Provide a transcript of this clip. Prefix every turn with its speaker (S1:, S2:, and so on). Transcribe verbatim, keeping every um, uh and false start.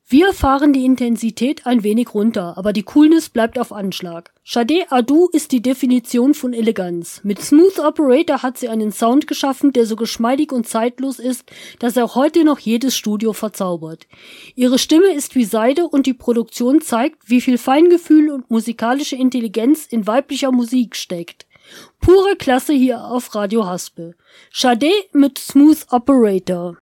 S1: Wir fahren die Intensität ein wenig runter, aber die Coolness bleibt auf Anschlag. Sade Adu ist die Definition von Eleganz. Mit Smooth Operator hat sie einen Sound geschaffen, der so geschmeidig und zeitlos ist, dass er auch heute noch jedes Studio verzaubert. Ihre Stimme ist wie Seide und die Produktion zeigt, wie viel Feingefühl und musikalische Intelligenz in weiblicher Musik steckt. Pure Klasse hier auf Radio Haspel. Sade mit Smooth Operator.